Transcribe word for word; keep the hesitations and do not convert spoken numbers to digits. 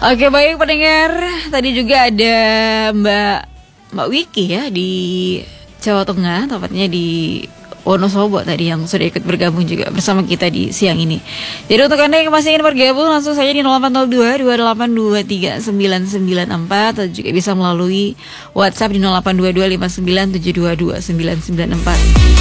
Oke, baik pendengar, tadi juga ada Mbak Mbak Wiki ya di Jawa Tengah, tepatnya di Wonosobo tadi yang sudah ikut bergabung juga bersama kita di siang ini. Jadi untuk Anda yang masih ingin bergabung, langsung saja di nol delapan nol dua dua delapan dua tiga sembilan sembilan empat atau juga bisa melalui WhatsApp di nol delapan dua dua lima sembilan tujuh dua dua sembilan sembilan empat.